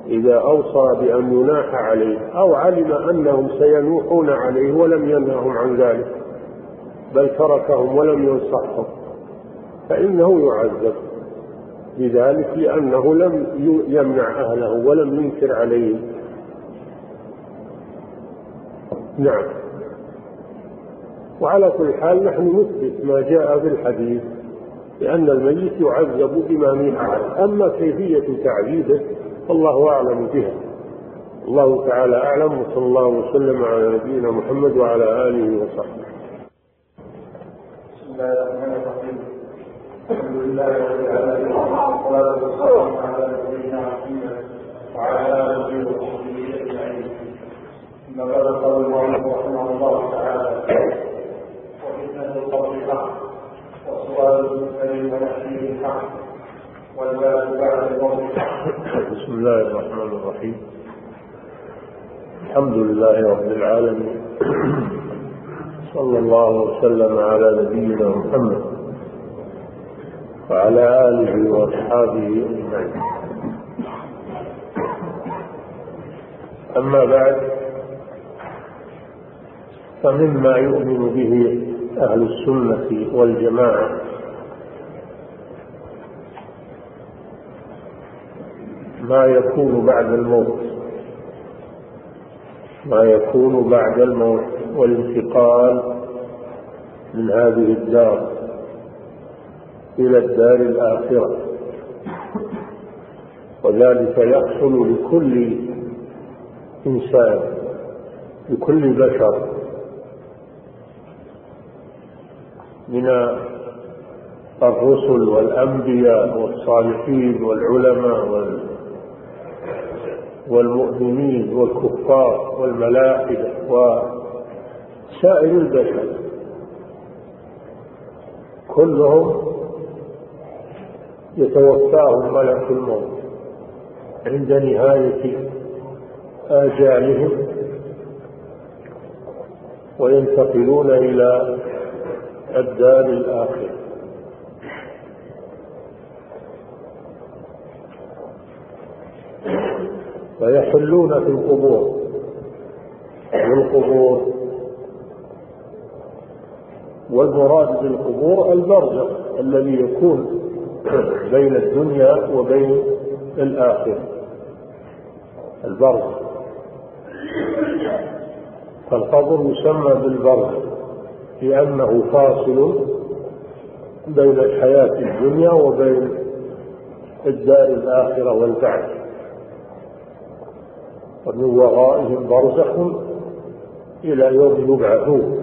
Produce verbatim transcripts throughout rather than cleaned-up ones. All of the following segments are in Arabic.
إذا أوصى بأن يناح عليه أو علم أنهم سينوحون عليه ولم ينههم عن ذلك بل تركهم ولم ينصحهم فإنه يعذب بذلك، لأنه لم يمنع أهله ولم ينكر عليهم. نعم. وعلى كل حال نحن نثبت ما جاء في الحديث لأن الميت يعذب بما نيح عليه، أما كيفية تعذيبه الله أعلم بها. الله تعالى أعلم، وصلى الله وسلم على نبينا محمد وعلى آله وصحبه. بسم الله الرحمن الرحيم. الحمد لله رب العالمين، والصلاة والسلام على نبينا محمد وعلى آله وصحبه أجمعين. أما بعد، قال المؤلف رحمه الله تعالى: وفتنة القبر حق، وسؤال المسلم ونحيه حق، والبعث بعد الموت حق. بسم الله الرحمن الرحيم. الحمد لله رب العالمين، صلى الله وسلم على نبينا محمد وعلى آله وأصحابه أجمعين. أما بعد، فمما يؤمن به أهل السنة والجماعة ما يكون بعد الموت ما يكون بعد الموت والانتقال من هذه الدار إلى الدار الآخرة، وذلك يحصل لكل إنسان، لكل بشر من الرسل والأنبياء والصالحين والعلماء والمؤمنين والكفار والملائكة وسائر البشر، كلهم يتوفاهم ملك الموت عند نهاية آجالهم وينتقلون إلى الدار الآخرة. ويحلون في القبور، والقبور والمراد بالقبور البرزخ الذي يكون بين الدنيا وبين الآخرة، البرزخ. فالقبر يسمى بالبرزخ لأنه فاصل بين الحياة الدنيا وبين الدار الآخرة والبعث، ومن ورائهم برزخ إلى يوم يبعثون،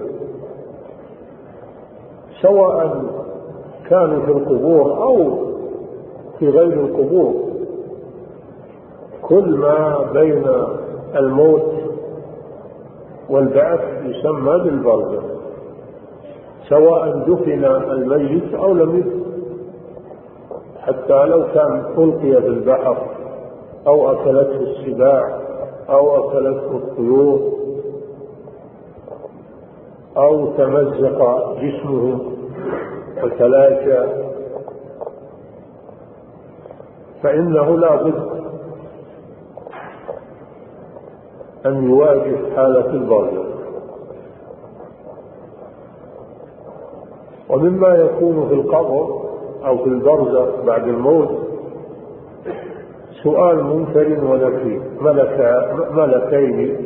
سواء كانوا في القبور أو في غير القبور. كل ما بين الموت والبعث يسمى بالبرزخ، سواء دفن الميت أو لم يدفن، حتى لو كان ألقي في البحر أو أكلته السباع أو أكلته الطيور أو تمزق جسمه وتلاشى، فإنه لا بد أن يواجه حالة البرزخ. ومما يكون في القبر أو في البرزخ بعد الموت سؤال منكر ونكير، ملك ملكين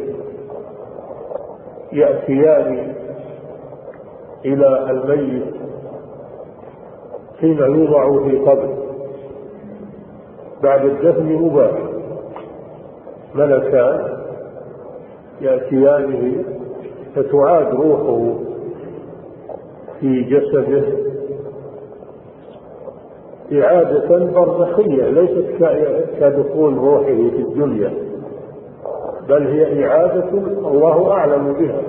يأتيان إلى الميت حين يوضع في قبر بعد الدفن مباشرة، ملكان يأتيانه فتعاد روحه في جسده إعادة برزخية، ليست كدخول روحه في الدنيا، بل هي إعادة الله أعلم بها،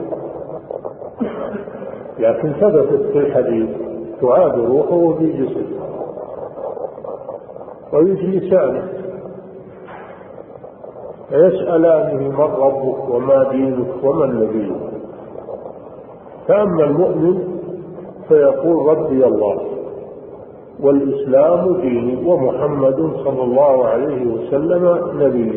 لكن ثبتت في الحديث تعاد روحه في جسده ويجلسانه فيسألانه من ربك وما دينك ومن نبيك، فأما المؤمن فيقول ربي الله والإسلام ديني ومحمد صلى الله عليه وسلم نبي.